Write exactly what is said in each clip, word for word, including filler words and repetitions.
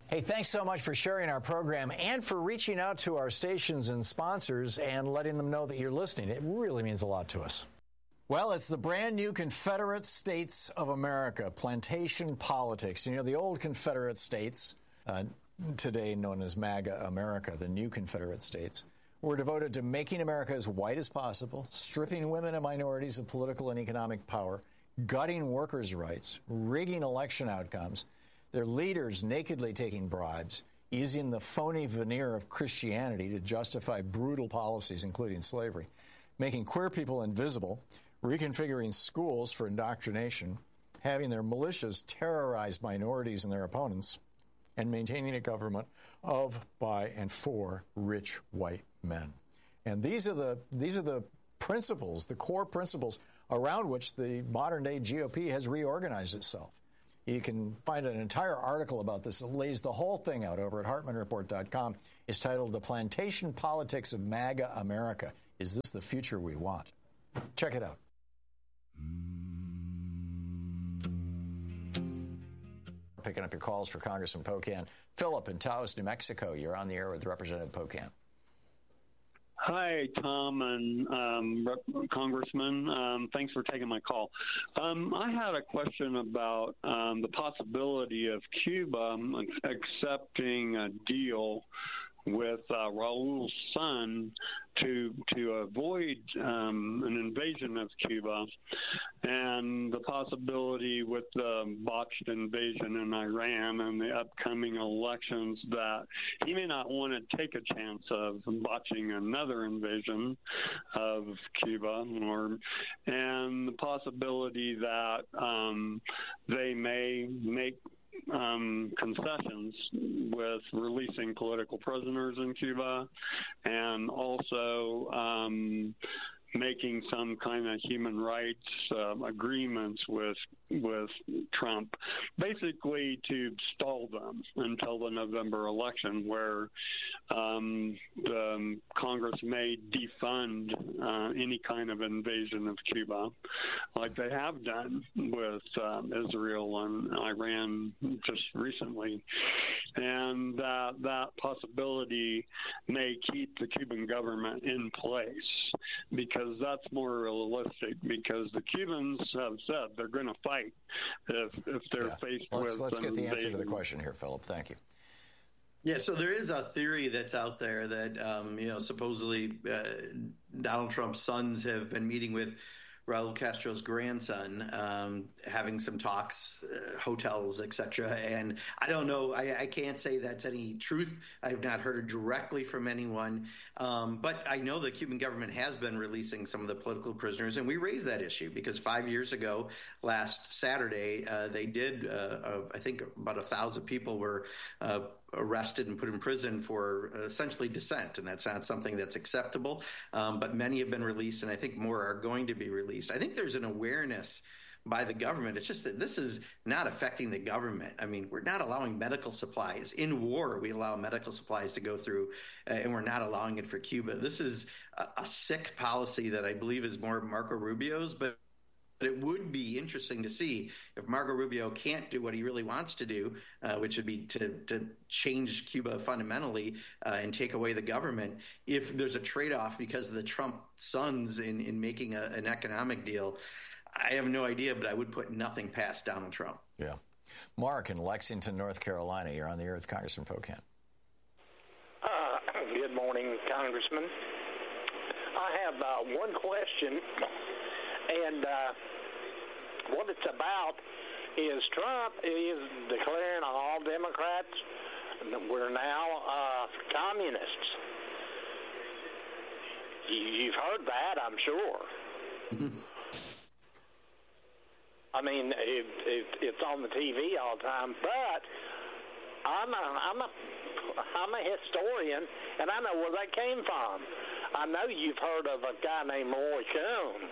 Hey, thanks so much for sharing our program and for reaching out to our stations and sponsors and letting them know that you're listening. It really means a lot to us. Well, it's the brand new Confederate States of America, plantation politics. You know, the old Confederate States, uh, today known as MAGA America, the new Confederate States, were devoted to making America as white as possible, stripping women and minorities of political and economic power, gutting workers' rights, rigging election outcomes, their leaders nakedly taking bribes, using the phony veneer of Christianity to justify brutal policies, including slavery, making queer people invisible, reconfiguring schools for indoctrination, having their militias terrorize minorities and their opponents, and maintaining a government of, by, and for rich white men. And these are the these are the principles, the core principles around which the modern-day G O P has reorganized itself. You can find an entire article about this that lays the whole thing out over at Hartmann Report dot com. It's titled The Plantation Politics of MAGA America. Is this the future we want? Check it out. Picking up your calls for Congressman Pocan. Philip in Taos, New Mexico. You're on the air with Representative Pocan. Hi, Tom and um, Rep- Congressman. Um, thanks for taking my call. Um, I had a question about um, the possibility of Cuba accepting a deal with uh, Raul's son to to avoid um, an invasion of Cuba, and the possibility with the botched invasion in Iran and the upcoming elections that he may not want to take a chance of botching another invasion of Cuba, or and the possibility that um, they may make Um, concessions with releasing political prisoners in Cuba, and also um, making some kind of human rights uh, agreements with with Trump, basically to stall them until the November election, where um, the Congress may defund uh, any kind of invasion of Cuba, like they have done with um, Israel and Iran just recently. And that that possibility may keep the Cuban government in place, because that's more realistic, because the Cubans have said they're going to fight if if they're yeah. faced let's, with Let's get the invasion. answer to the question here, Philip. Thank you. Yeah, so there is a theory that's out there that, um, you know, supposedly uh, Donald Trump's sons have been meeting with Raul Castro's grandson, um, having some talks, uh, hotels, et cetera. And I don't know, I, I can't say that's any truth. I've not heard it directly from anyone. Um, but I know the Cuban government has been releasing some of the political prisoners. And we raised that issue because five years ago, last Saturday, uh, they did, uh, uh, I think about a thousand people were uh, arrested and put in prison for essentially dissent, and that's not something that's acceptable. Um, but many have been released, and I think more are going to be released. I think there's an awareness by the government. It's just that this is not affecting the government. I mean, we're not allowing medical supplies. In war, we allow medical supplies to go through, uh, and we're not allowing it for Cuba. This is a, a sick policy that I believe is more Marco Rubio's, but But it would be interesting to see if Marco Rubio can't do what he really wants to do, uh, which would be to, to change Cuba fundamentally uh, and take away the government, if there's a trade-off because of the Trump sons in, in making a, an economic deal. I have no idea, but I would put nothing past Donald Trump. Yeah. Mark in Lexington, North Carolina. You're on the air with Congressman Pocan. Uh, good morning, Congressman. I have uh, one question. And uh, what it's about is Trump is declaring all Democrats we're now uh, communists. You've heard that, I'm sure. I mean, it, it, it's on the T V all the time. But I'm a, I'm a I'm a historian, and I know where that came from. I know you've heard of a guy named Roy Cohn.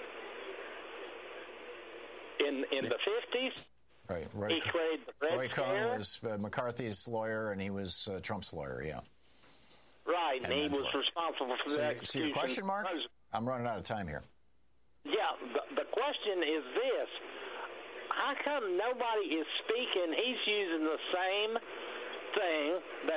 In in the fifties, right? Roy, he created the Red Roy Cohn Scare. was uh, McCarthy's lawyer, and he was uh, Trump's lawyer. Yeah, right. And, and he mentor. was responsible for so, the so execution. your question, Mark? I'm running out of time here. Yeah, the, the question is this: how come nobody is speaking? He's using the same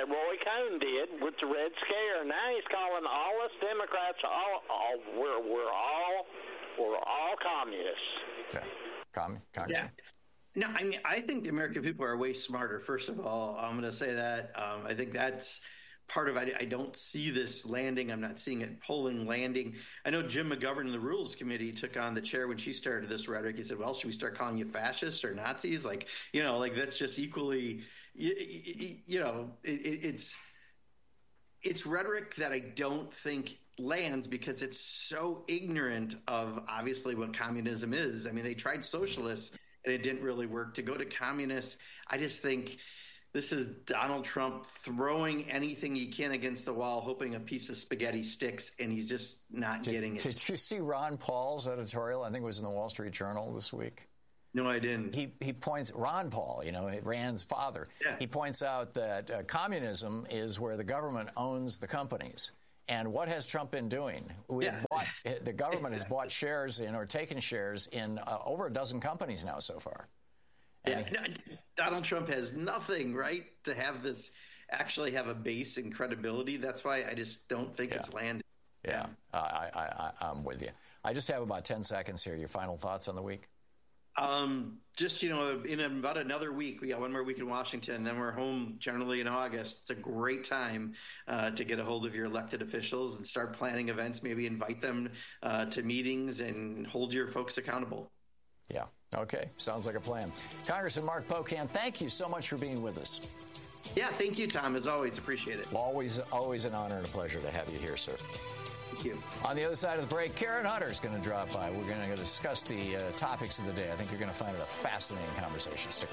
that Roy Cohn did with the Red Scare. Now he's calling all us Democrats all, all we're we're all we're all communists. Okay. Com- yeah. No, I mean, I think the American people are way smarter. First of all, I'm going to say that. Um, I think that's part of it. I don't see this landing. I'm not seeing it polling landing. I know Jim McGovern in the Rules Committee took on the chair when she started this rhetoric. He said, well, should we start calling you fascists or Nazis? Like, you know, like that's just equally, you, you know, it, it's it's rhetoric that I don't think lands because it's so ignorant of obviously what communism is. I mean, they tried socialists and it didn't really work. To go to communists, I just think this is Donald Trump throwing anything he can against the wall, hoping a piece of spaghetti sticks, and he's just not did, getting it. Did you see Ron Paul's editorial? I think it was in the Wall Street Journal this week. No, I didn't. He he points, Ron Paul, you know, Rand's father, yeah. he points out that uh, communism is where the government owns the companies. And what has Trump been doing? We yeah. bought, the government has bought shares in or taken shares in uh, over a dozen companies now so far. And yeah, no, Donald Trump has nothing, right, to have this actually have a base in credibility. That's why I just don't think yeah. it's landed. Yeah, uh, I, I, I'm with you. I just have about ten seconds here. Your final thoughts on the week? Um, just, you know, in about another week, we got one more week in Washington, then we're home generally in August. It's a great time uh, to get a hold of your elected officials and start planning events, maybe invite them uh, to meetings and hold your folks accountable. Yeah. Okay. Sounds like a plan. Congressman Mark Pocan, thank you so much for being with us. Yeah. Thank you, Tom. As always, appreciate it. Always, always an honor and a pleasure to have you here, sir. Thank you. On the other side of the break, Karen Hunter is going to drop by. We're going to discuss the uh, topics of the day. I think you're going to find it a fascinating conversation. Stick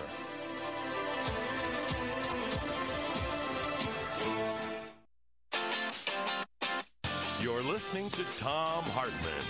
around. You're listening to Thom Hartmann.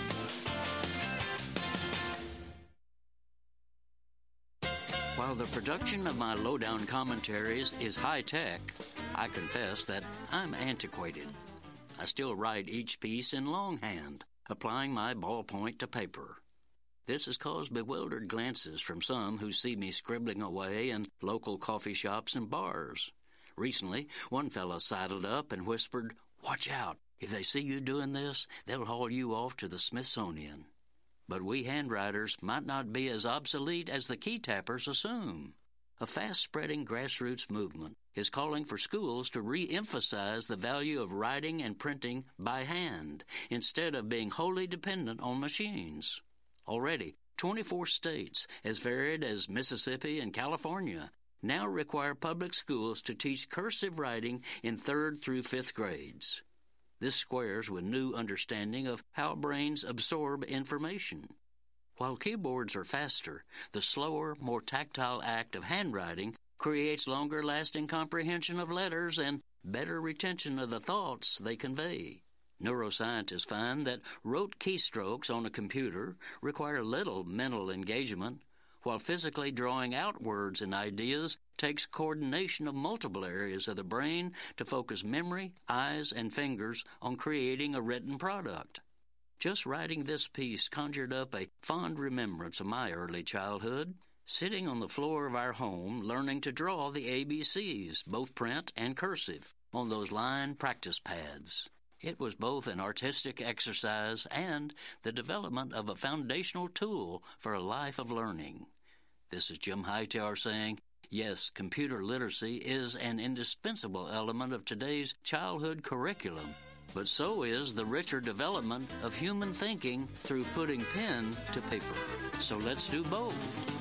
While the production of my lowdown commentaries is high-tech, I confess that I'm antiquated. I still write each piece in longhand, applying my ballpoint to paper. This has caused bewildered glances from some who see me scribbling away in local coffee shops and bars. Recently, one fellow sidled up and whispered, "Watch out. If they see you doing this, they'll haul you off to the Smithsonian." But we handwriters might not be as obsolete as the key tappers assume. A fast-spreading grassroots movement is calling for schools to re-emphasize the value of writing and printing by hand instead of being wholly dependent on machines. Already, twenty-four states, as varied as Mississippi and California, now require public schools to teach cursive writing in third through fifth grades. This squares with new understanding of how brains absorb information. While keyboards are faster, the slower, more tactile act of handwriting creates longer-lasting comprehension of letters and better retention of the thoughts they convey. Neuroscientists find that rote keystrokes on a computer require little mental engagement, while physically drawing out words and ideas takes coordination of multiple areas of the brain to focus memory, eyes, and fingers on creating a written product. Just writing this piece conjured up a fond remembrance of my early childhood, sitting on the floor of our home learning to draw the A B Cs, both print and cursive, on those line practice pads. It was both an artistic exercise and the development of a foundational tool for a life of learning. This is Jim Hightower saying, yes, computer literacy is an indispensable element of today's childhood curriculum. But so is the richer development of human thinking through putting pen to paper. So let's do both.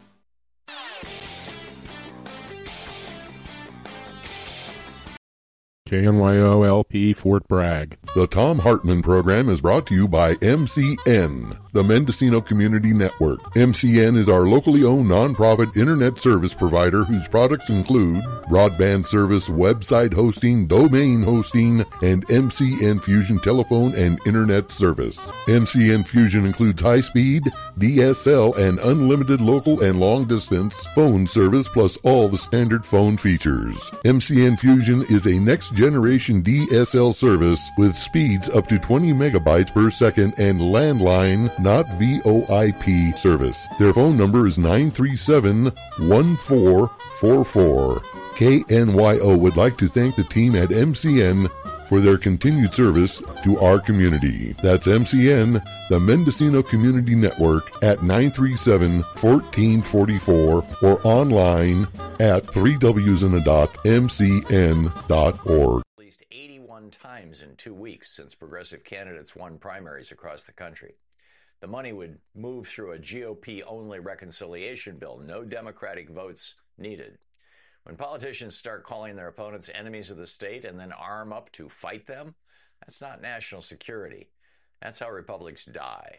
K N Y O L P Fort Bragg. The Thom Hartmann program is brought to you by M C N, the Mendocino Community Network. M C N is our locally owned nonprofit internet service provider whose products include broadband service, website hosting, domain hosting, and M C N Fusion telephone and internet service. M C N Fusion includes high-speed, D S L, and unlimited local and long-distance phone service plus all the standard phone features. M C N Fusion is a next-generation D S L service with speeds up to twenty megabytes per second and landline, not V O I P service. Their phone number is nine three seven, one four four four. K N Y O would like to thank the team at M C N for their continued service to our community. That's M C N, the Mendocino Community Network, at nine three seven, one four four four or online at three w s n a dot m c n dot org. At least eighty-one times in two weeks since progressive candidates won primaries across the country. The money would move through a G O P-only reconciliation bill, no Democratic votes needed. When politicians start calling their opponents enemies of the state and then arm up to fight them, that's not national security. That's how republics die.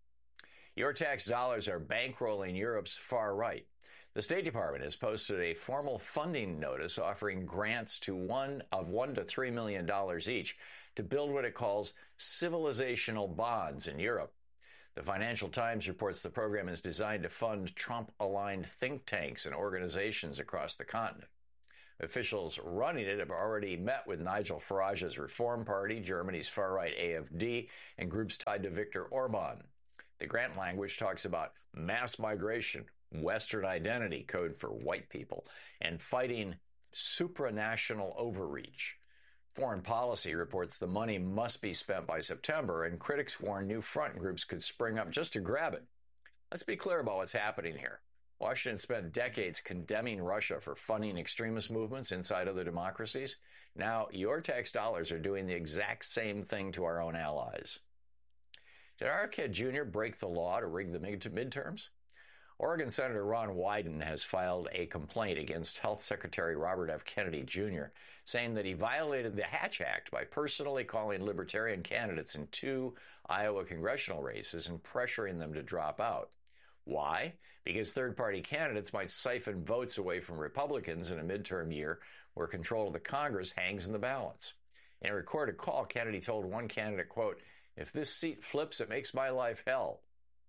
Your tax dollars are bankrolling Europe's far right. The State Department has posted a formal funding notice offering grants to one of one to three million dollars each to build what it calls civilizational bonds in Europe. The Financial Times reports the program is designed to fund Trump-aligned think tanks and organizations across the continent. Officials running it have already met with Nigel Farage's Reform Party, Germany's far-right A F D, and groups tied to Viktor Orban. The grant language talks about mass migration, Western identity, code for white people, and fighting supranational overreach. Foreign Policy reports the money must be spent by September, and critics warn new front groups could spring up just to grab it. Let's be clear about what's happening here. Washington spent decades condemning Russia for funding extremist movements inside other democracies. Now, your tax dollars are doing the exact same thing to our own allies. Did R F K Junior break the law to rig the mid- midterms? Oregon Senator Ron Wyden has filed a complaint against Health Secretary Robert F. Kennedy Junior, saying that he violated the Hatch Act by personally calling libertarian candidates in two Iowa congressional races and pressuring them to drop out. Why? Because third-party candidates might siphon votes away from Republicans in a midterm year where control of the Congress hangs in the balance. In a recorded call, Kennedy told one candidate, quote, "If this seat flips, it makes my life hell."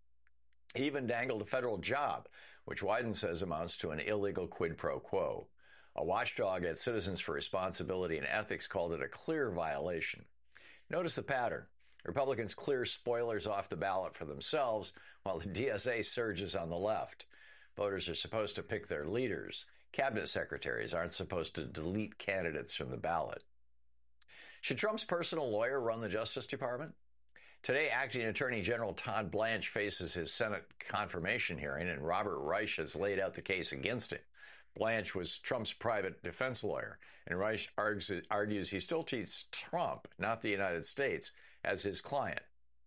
He even dangled a federal job, which Wyden says amounts to an illegal quid pro quo. A watchdog at Citizens for Responsibility and Ethics called it a clear violation. Notice the pattern. Republicans clear spoilers off the ballot for themselves, while the D S A surges on the left. Voters are supposed to pick their leaders. Cabinet secretaries aren't supposed to delete candidates from the ballot. Should Trump's personal lawyer run the Justice Department? Today, Acting Attorney General Todd Blanche faces his Senate confirmation hearing, and Robert Reich has laid out the case against him. Blanche was Trump's private defense lawyer, and Reich argues he still treats Trump, not the United States, as his client.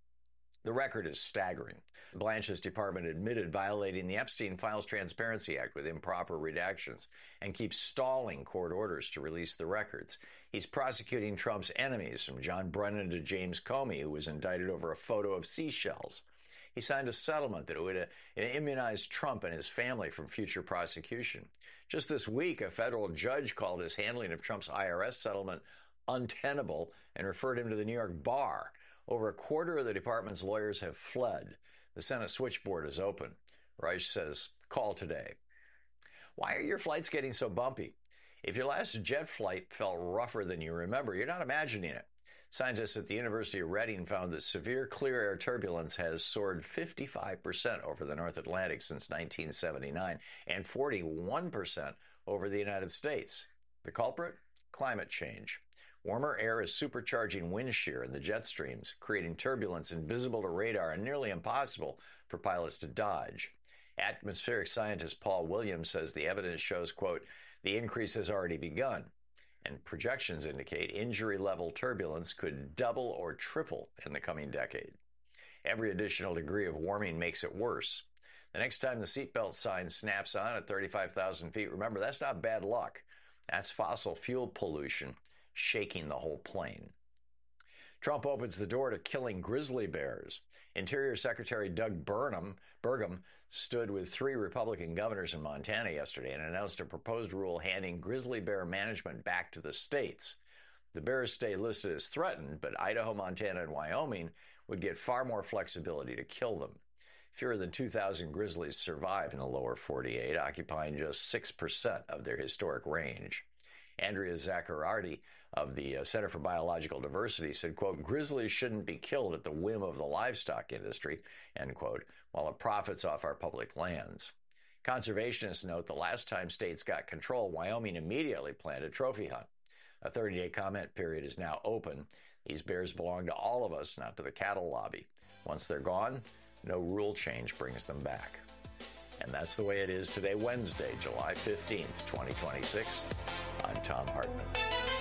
The record is staggering. Blanche's department admitted violating the Epstein Files Transparency Act with improper redactions and keeps stalling court orders to release the records. He's prosecuting Trump's enemies, from John Brennan to James Comey, who was indicted over a photo of seashells. He signed a settlement that would immunize Trump and his family from future prosecution. Just this week, a federal judge called his handling of Trump's I R S settlement untenable and referred him to the New York bar. Over a quarter of the department's lawyers have fled. The Senate switchboard is open. Reich says, call today. Why are your flights getting so bumpy? If your last jet flight felt rougher than you remember, you're not imagining it. Scientists at the University of Reading found that severe clear air turbulence has soared fifty-five percent over the North Atlantic since nineteen seventy-nine and forty-one percent over the United States. The culprit? Climate change. Warmer air is supercharging wind shear in the jet streams, creating turbulence invisible to radar and nearly impossible for pilots to dodge. Atmospheric scientist Paul Williams says the evidence shows, quote, the increase has already begun, and projections indicate injury-level turbulence could double or triple in the coming decade. Every additional degree of warming makes it worse. The next time the seatbelt sign snaps on at thirty-five thousand feet, remember, that's not bad luck. That's fossil fuel pollution shaking the whole plane. Trump opens the door to killing grizzly bears. Interior Secretary Doug Burnham, Burgum stood with three Republican governors in Montana yesterday and announced a proposed rule handing grizzly bear management back to the states. The bears stay listed as threatened, but Idaho, Montana, and Wyoming would get far more flexibility to kill them. Fewer than two thousand grizzlies survive in the lower forty-eight, occupying just six percent of their historic range. Andrea Zaccarardi of the uh, Center for Biological Diversity said, quote, grizzlies shouldn't be killed at the whim of the livestock industry, end quote, while it profits off our public lands. Conservationists note the last time states got control, Wyoming immediately planned a trophy hunt. A thirty-day comment period is now open. These bears belong to all of us, not to the cattle lobby. Once they're gone, no rule change brings them back. And that's the way it is today, Wednesday, July fifteenth, twenty twenty-six. I'm Thom Hartmann.